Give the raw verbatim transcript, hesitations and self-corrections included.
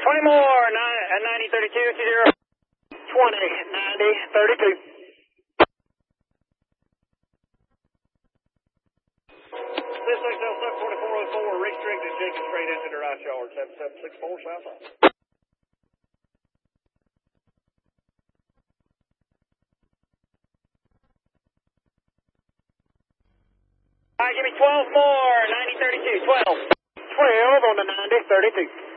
twenty more, ninety thirty-two, two zero. twenty, ninety, thirty-two. This X L seven twenty-four oh four, restricted, Jenkins straight into the right yard, seven seven six four, south side. All right, give me twelve more, ninety thirty-two, twelve. twelve on the ninety thirty-two.